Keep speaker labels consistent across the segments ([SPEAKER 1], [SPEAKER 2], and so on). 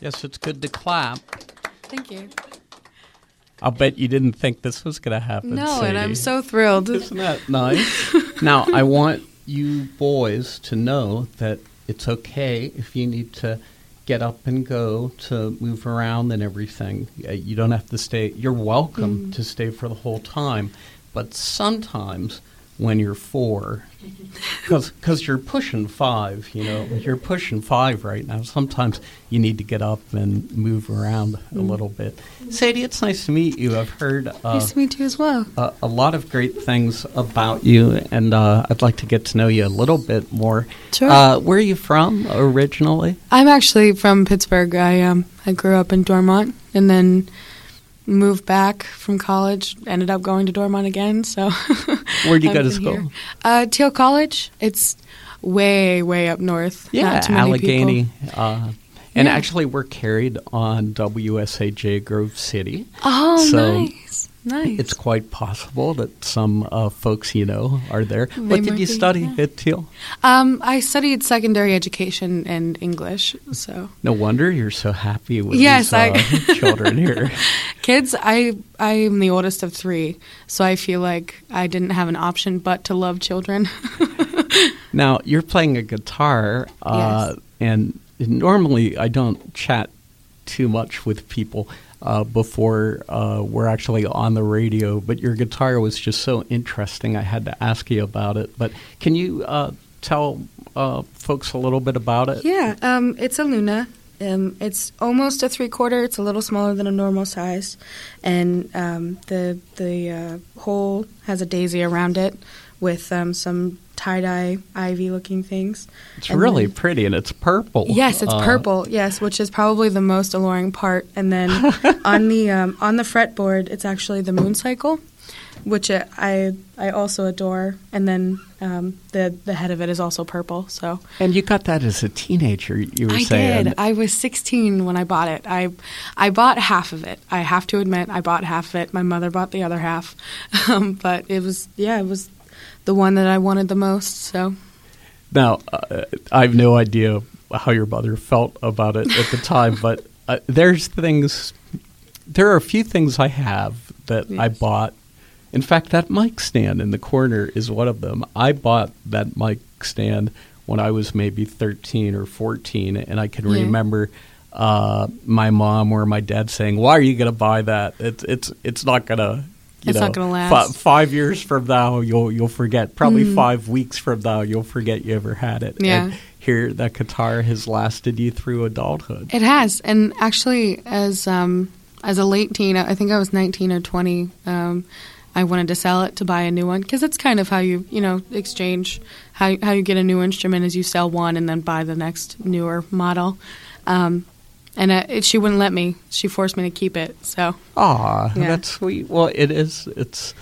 [SPEAKER 1] Yes, it's good to clap.
[SPEAKER 2] Thank you.
[SPEAKER 1] I'll bet you didn't think this was going to happen,
[SPEAKER 2] No,
[SPEAKER 1] Sadie.
[SPEAKER 2] and I'm so thrilled.
[SPEAKER 1] Isn't that nice? Now, I want you boys to know that it's okay if you need to get up and go to move around and everything. You don't have to stay. You're welcome to stay for the whole time. But sometimes when you're 4, because you're pushing 5, you're pushing 5 right now. Sometimes you need to get up and move around a little bit. Sadie, it's nice to meet you. I've heard
[SPEAKER 2] Nice to meet you as well.
[SPEAKER 1] a lot of great things about you, and I'd like to get to know you a little bit more.
[SPEAKER 2] Sure.
[SPEAKER 1] Where are you from originally?
[SPEAKER 2] I'm actually from Pittsburgh. I grew up in Dormont and then moved back from college, ended up going to Dormont again. So
[SPEAKER 1] Where'd you go to school?
[SPEAKER 2] Teal College. It's way, way up north.
[SPEAKER 1] Yeah,
[SPEAKER 2] Not too many
[SPEAKER 1] Allegheny.
[SPEAKER 2] people.
[SPEAKER 1] And
[SPEAKER 2] Yeah.
[SPEAKER 1] actually, we're carried on WSAJ Grove City.
[SPEAKER 2] Oh,
[SPEAKER 1] So
[SPEAKER 2] nice. Nice.
[SPEAKER 1] It's quite possible that some folks are there.
[SPEAKER 2] They
[SPEAKER 1] What did
[SPEAKER 2] might
[SPEAKER 1] you
[SPEAKER 2] be,
[SPEAKER 1] study
[SPEAKER 2] yeah.
[SPEAKER 1] at Teal?
[SPEAKER 2] I studied secondary education and English, so.
[SPEAKER 1] No wonder you're so happy with
[SPEAKER 2] Yes,
[SPEAKER 1] these children here.
[SPEAKER 2] Kids, I am the oldest of 3, so I feel like I didn't have an option but to love children.
[SPEAKER 1] Now, you're playing a guitar,
[SPEAKER 2] Yes.
[SPEAKER 1] and normally I don't chat too much with people before we're actually on the radio, but your guitar was just so interesting, I had to ask you about it. But can you tell folks a little bit about it?
[SPEAKER 2] Yeah, it's a Luna. It's almost a 3/4. It's a little smaller than a normal size, and the hole has a daisy around it with some tie-dye ivy-looking things.
[SPEAKER 1] It's
[SPEAKER 2] And
[SPEAKER 1] really
[SPEAKER 2] then-
[SPEAKER 1] pretty, and it's purple.
[SPEAKER 2] Yes, it's purple. Yes, which is probably the most alluring part. And then on the fretboard, it's actually the moon cycle, which I also adore. And then the head of it is also purple. So
[SPEAKER 1] And you got that as a teenager, you were
[SPEAKER 2] I
[SPEAKER 1] saying.
[SPEAKER 2] did. I was 16 when I bought it. I bought half of it. I have to admit, I bought half of it. My mother bought the other half. But it was the one that I wanted the most. So.
[SPEAKER 1] Now, I have no idea how your mother felt about it at the time, but there are a few things I have that I
[SPEAKER 2] Yes.
[SPEAKER 1] bought. In fact, that mic stand in the corner is one of them. I bought that mic stand when I was maybe 13 or 14, and I can
[SPEAKER 2] Yeah.
[SPEAKER 1] remember my mom or my dad saying, "Why are you going to buy that? It's not going to."
[SPEAKER 2] It's not gonna last.
[SPEAKER 1] 5 years from now, you'll forget. Probably 5 weeks from now, you'll forget you ever had it.
[SPEAKER 2] Yeah.
[SPEAKER 1] And here, that guitar has lasted you through adulthood.
[SPEAKER 2] It has, and actually, as a late teen, I think I was 19 or 20. I wanted to sell it to buy a new one because it's kind of how you exchange how you get a new instrument is you sell one and then buy the next newer model. And she wouldn't let me. She forced me to keep it. So.
[SPEAKER 1] Aw,
[SPEAKER 2] Yeah.
[SPEAKER 1] that's sweet. Well, it is. It's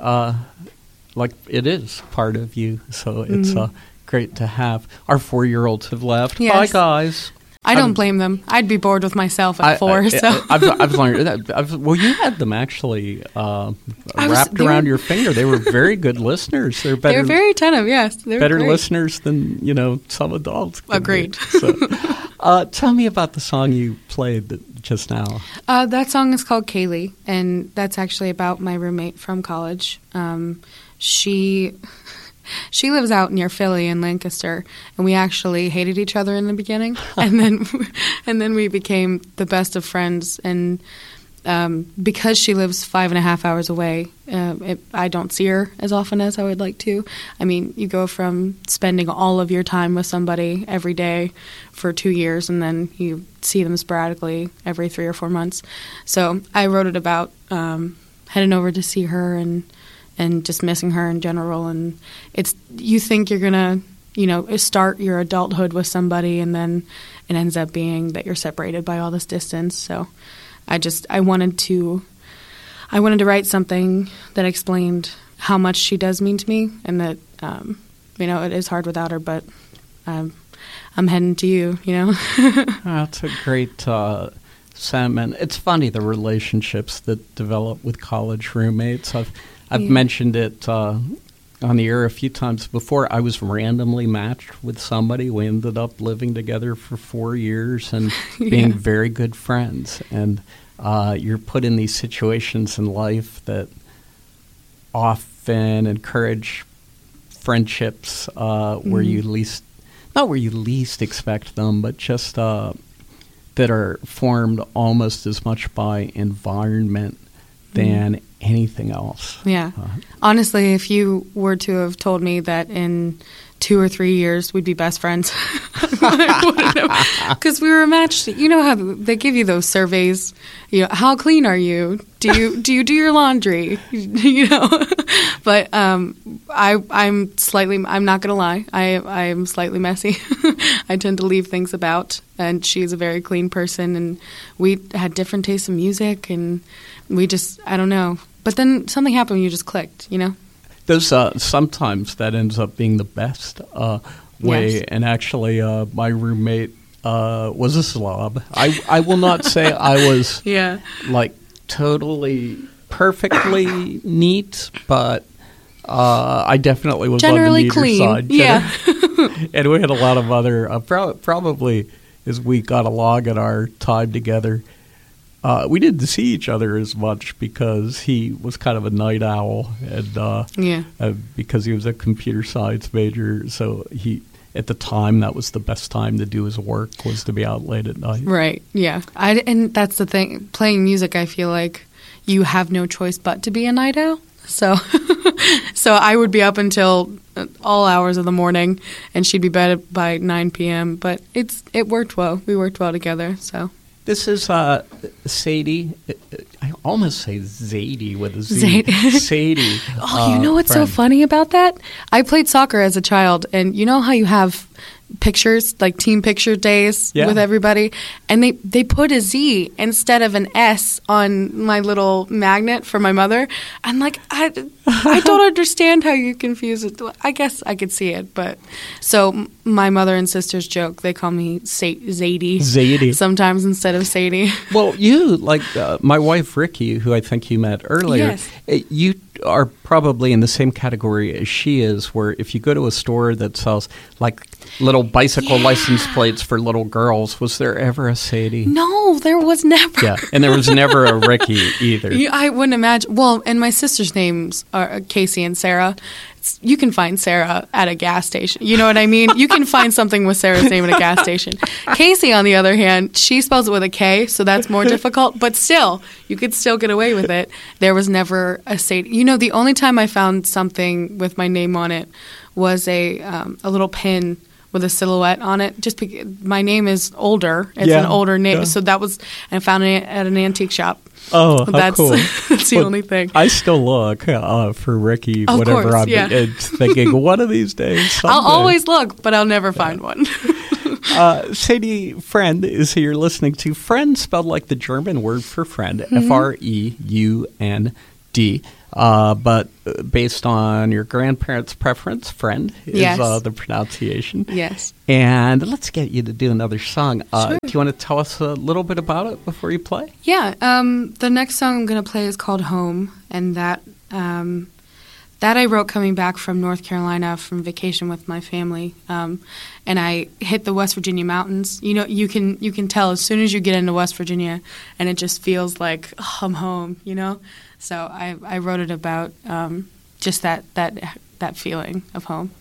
[SPEAKER 1] like it is part of you, so it's great to have. Our 4-year-olds have left.
[SPEAKER 2] Yes.
[SPEAKER 1] Bye, guys.
[SPEAKER 2] I don't blame them. I'd be bored with myself at 4. So.
[SPEAKER 1] I've learned that. Well, you had them actually wrapped around your finger. They were very good listeners. They're better.
[SPEAKER 2] They're very attentive. Yes, they're
[SPEAKER 1] better
[SPEAKER 2] great.
[SPEAKER 1] listeners than some adults. can be.
[SPEAKER 2] Agreed.
[SPEAKER 1] So, tell me about the song you played just now.
[SPEAKER 2] That song is called Kaylee, and that's actually about my roommate from college. She lives out near Philly in Lancaster, and we actually hated each other in the beginning, and then we became the best of friends. And because she lives 5.5 hours away, I don't see her as often as I would like to. I mean, you go from spending all of your time with somebody every day for 2 years, and then you see them sporadically every 3 or 4 months. So I wrote it about heading over to see her and just missing her in general. And you think you're gonna start your adulthood with somebody, and then it ends up being that you're separated by all this distance. So I wanted to write something that explained how much she does mean to me, and that it is hard without her, but I'm heading to you.
[SPEAKER 1] That's a great sentiment. It's funny, the relationships that develop with college roommates. I've mentioned it on the air a few times before. I was randomly matched with somebody. We ended up living together for 4 years and being very good friends. And you're put in these situations in life that often encourage friendships where you least, not where you least expect them, but just that are formed almost as much by environment than anything else.
[SPEAKER 2] Yeah. Honestly, if you were to have told me that in 2 or 3 years we'd be best friends, I wouldn't have, because we were matched. You know how they give you those surveys, you know, how clean are you? Do you do your laundry? You know, but I'm not gonna lie, I'm slightly messy. I tend to leave things about, and she's a very clean person, and we had different tastes in music, and we just, I don't know. But then something happened, you just clicked, you know?
[SPEAKER 1] Those sometimes that ends up being the best way. Yes. And actually, my roommate was a slob. I will not say I was like totally perfectly neat, but I definitely was
[SPEAKER 2] generally
[SPEAKER 1] on the neater
[SPEAKER 2] clean.
[SPEAKER 1] Side.
[SPEAKER 2] Yeah.
[SPEAKER 1] And we had a lot of other probably as we got along in our time together. We didn't see each other as much because he was kind of a night owl, and because he was a computer science major. So at the time, that was the best time to do his work, was to be out late at night.
[SPEAKER 2] Right. Yeah. And that's the thing. Playing music, I feel like you have no choice but to be a night owl. So, so I would be up until all hours of the morning, and she'd be bed by 9 p.m. But it worked well. We worked well together. So.
[SPEAKER 1] This is Sadie. I almost say Zadie with a Z. Sadie.
[SPEAKER 2] Oh, you know what's so funny about that? I played soccer as a child, and you know how you have pictures, like team picture days with everybody, and they put a Z instead of an S on my little magnet for my mother. I'm like, I don't understand how you confuse it. I guess I could see it, but so my mother and sisters joke. They call me Zadie sometimes instead of Sadie.
[SPEAKER 1] Well, you, like my wife Ricky, who I think you met earlier, you are probably in the same category as she is, where if you go to a store that sells like little bicycle license plates for little girls, was there ever a Sadie?
[SPEAKER 2] No, there was never.
[SPEAKER 1] Yeah, and there was never a Ricky either.
[SPEAKER 2] I wouldn't imagine. Well, and my sister's names are Casey and Sarah. You can find Sarah at a gas station. You know what I mean? You can find something with Sarah's name at a gas station. Casey, on the other hand, she spells it with a K, so that's more difficult. But still, you could still get away with it. There was never a Sadie. You know, the only time I found something with my name on it was a little pin with a silhouette on it. Just because my name is older. It's an older name. Yeah. So that was, I found it at an antique shop.
[SPEAKER 1] Oh, how cool.
[SPEAKER 2] That's the only thing.
[SPEAKER 1] I still look for Ricky
[SPEAKER 2] of
[SPEAKER 1] whenever
[SPEAKER 2] course,
[SPEAKER 1] I'm thinking, one of these days, someday.
[SPEAKER 2] I'll always look, but I'll never find one.
[SPEAKER 1] Sadie Friend is who you're listening to. Friend spelled like the German word for friend, Freund. But based on your grandparents' preference, Friend is the pronunciation.
[SPEAKER 2] Yes.
[SPEAKER 1] And let's get you to do another song. Sure. Do you want to tell us a little bit about it before you play?
[SPEAKER 2] Yeah. The next song I'm going to play is called Home, and that I wrote coming back from North Carolina from vacation with my family. And I hit the West Virginia mountains. You know, you can tell as soon as you get into West Virginia, and it just feels like, oh, I'm home, you know? So I wrote it about just that feeling of home.